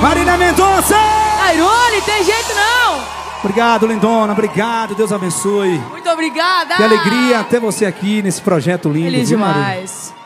Marina Mendonça! Airone, tem jeito não! Obrigado, lindona, obrigado, Deus abençoe. Muito obrigada! Que alegria ter você aqui nesse projeto lindo. Feliz viu, Marina? demais.